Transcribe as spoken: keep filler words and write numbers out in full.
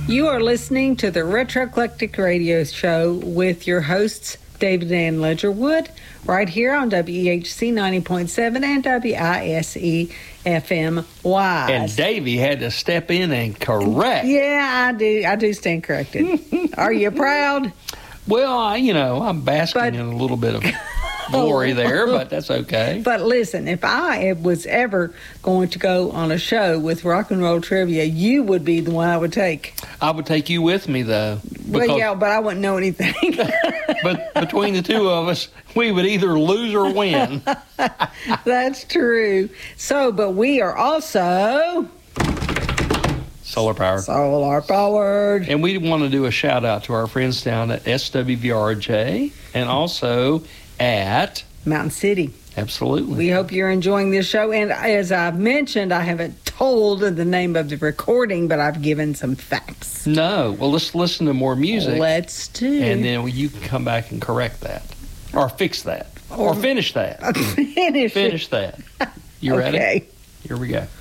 You are listening to the Retro Eclectic Radio Show with your hosts, David and Ledgerwood, right here on W E H C ninety point seven and W I S E F M Wise. And Davey had to step in and correct. Yeah, I do. I do stand corrected. Are you proud? Well, I, you know, I'm basking But- in a little bit of glory there, but that's okay. But listen, if I was ever going to go on a show with rock and roll trivia, you would be the one I would take. I would take you with me, though. Well, because- yeah, but I wouldn't know anything. But between the two of us, we would either lose or win. That's true. So, but we are also Solar power. solar powered. And we want to do a shout out to our friends down at S W V R J and also at Mountain City. Absolutely. We hope you're enjoying this show. And as I've mentioned, I haven't told the name of the recording, but I've given some facts. No. Well, let's listen to more music. Let's do. And then you can come back and correct that. Or fix that. Or, Or- finish that. finish. Finish that. You ready? Okay. Here we go.